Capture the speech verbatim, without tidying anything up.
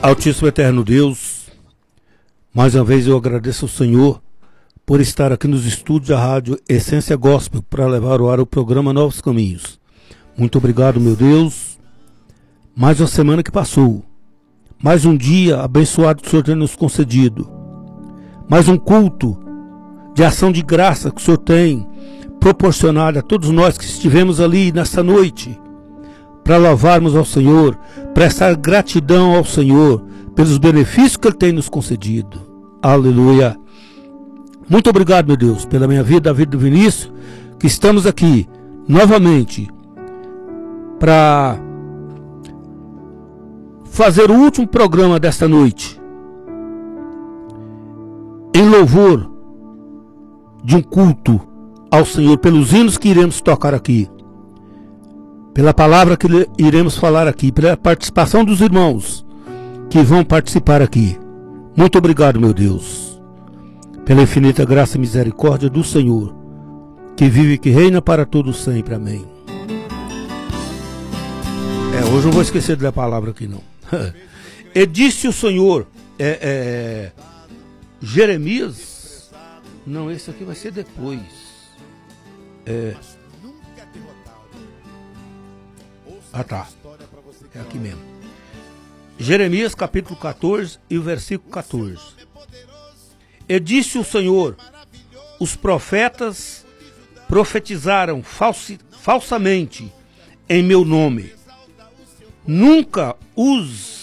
Altíssimo Eterno Deus, mais uma vez eu agradeço ao Senhor por estar aqui nos estúdios da Rádio Essência Gospel para levar ao ar o programa Novos Caminhos. Muito obrigado, meu Deus. Mais uma semana que passou, mais um dia abençoado que o Senhor tem nos concedido, mais um culto de ação de graça que o Senhor tem proporcionado a todos nós que estivemos ali nessa noite, para louvarmos ao Senhor, prestar gratidão ao Senhor pelos benefícios que Ele tem nos concedido. Aleluia. Muito obrigado, meu Deus, pela minha vida, a vida do Vinícius, que estamos aqui novamente para fazer o último programa desta noite, em louvor de um culto ao Senhor, pelos hinos que iremos tocar aqui, pela palavra que iremos falar aqui, pela participação dos irmãos que vão participar aqui. Muito obrigado, meu Deus, pela infinita graça e misericórdia do Senhor, que vive e que reina para todos sempre. Amém. É, hoje não vou esquecer de ler a palavra aqui, não. E disse o Senhor, é, é, Jeremias, não, esse aqui vai ser depois. É, Ah tá, é aqui mesmo. Jeremias capítulo quatorze e o versículo quatorze. E disse o Senhor, os profetas profetizaram falsi, falsamente em meu nome. Nunca os